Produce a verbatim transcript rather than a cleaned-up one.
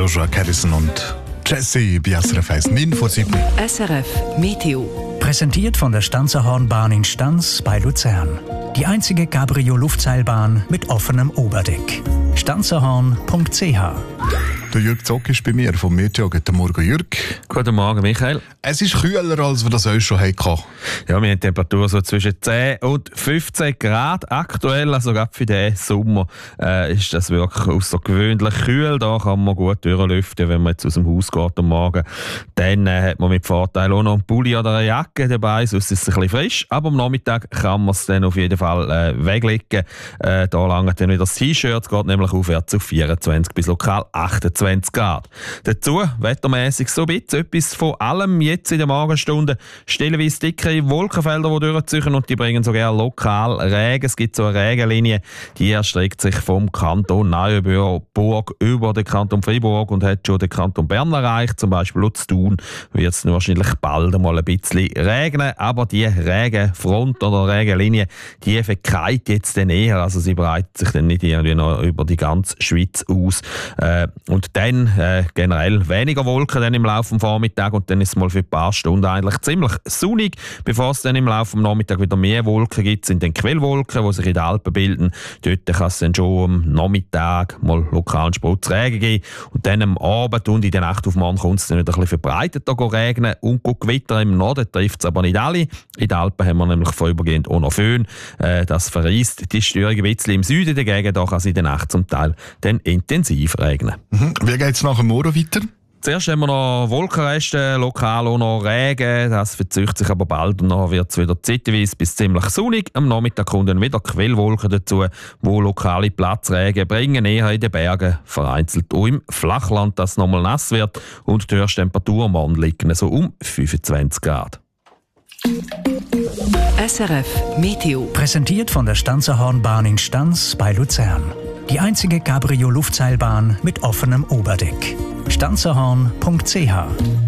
Joshua Caddison und Jesse bei S R F eins, neun vor sieben. S R F Meteo. Präsentiert von der Stanzerhornbahn in Stanz bei Luzern. Die einzige Cabrio-Luftseilbahn mit offenem Oberdeck. stanzerhorn punkt c h. Der Jürg Zock ist bei mir vom Meteo. Guten Morgen, Jürg. Guten Morgen, Michael. Es ist kühler, als wir das sonst schon hatten. Ja, wir haben Temperatur so zwischen zehn und fünfzehn Grad aktuell. Also gerade für den Sommer äh, ist das wirklich außergewöhnlich kühl. Da kann man gut durchlüften, wenn man jetzt aus dem Haus geht am Morgen. Dann äh, hat man mit Vorteil auch noch einen Pulli oder eine Jacke dabei, sonst ist es ein bisschen frisch. Aber am Nachmittag kann man es dann auf jeden Fall äh, weglegen. Äh, da langt dann wieder das T-Shirt, es geht nämlich aufwärts auf vierundzwanzig bis lokal achtundzwanzig Grad. Dazu wettermäßig so ein bisschen etwas von allem jetzt in den Morgenstunden. Stellenweise dicke Wolkenfelder, die durchziehen und die bringen sogar lokal Regen. Es gibt so eine Regenlinie, die erstreckt sich vom Kanton Neuenburg über den Kanton Freiburg und hat schon den Kanton Bern erreicht. Zum Beispiel Lutz Thun wird es wahrscheinlich bald einmal ein bisschen regnen, aber die Regenfront oder Regenlinie, die verkeilt jetzt dann eher, also sie breitet sich dann nicht irgendwie noch über die ganze Schweiz aus. Äh, und dann äh, generell weniger Wolken dann im Laufe des Vormittags und dann ist es mal für ein paar Stunden eigentlich ziemlich sonnig. Bevor es dann im Laufe des Nachmittags wieder mehr Wolken gibt, sind dann Quellwolken, die sich in den Alpen bilden. Dort kann es dann schon am Nachmittag mal lokalen Spritzregen geben. Und dann am Abend und in der Nacht auf morgen kommt es dann wieder ein bisschen verbreiteter regnen und gewittern. Im Norden trifft es aber nicht alle. In den Alpen haben wir nämlich vorübergehend auch noch Föhn. Äh, das verreist die Störung ein bisschen. Im Süden dagegen da kann es in der Nacht zum Teil dann intensiv regnen. Mhm. Wie geht es nach dem Morgen weiter? Zuerst haben wir noch Wolkenreste, lokal auch noch Regen. Das verzögert sich aber bald und nachher wird es wieder zeitweise bis ziemlich sonnig. Am Nachmittag kommen dann wieder Quellwolken dazu, die lokale Platzregen bringen, eher in den Bergen, vereinzelt auch im Flachland, dass es nochmal nass wird. Und die Höchsttemperatur am Morgen liegt so um fünfundzwanzig Grad. S R F Meteo. Präsentiert von der Stanzerhornbahn in Stanz bei Luzern. Die einzige Cabrio-Luftseilbahn mit offenem Oberdeck. stanzerhorn punkt c h.